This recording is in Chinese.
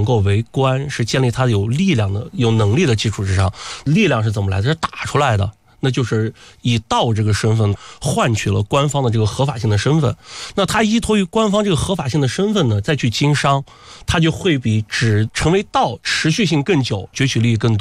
够为官，是建立他有力量的、有能力的基础之上。力量是怎么来的？是打出来的。那就是以道这个身份换取了官方的这个合法性的身份。那他依托于官方这个合法性的身份呢，再去经商，他就会比只成为道持续性更久，攫取利益更多。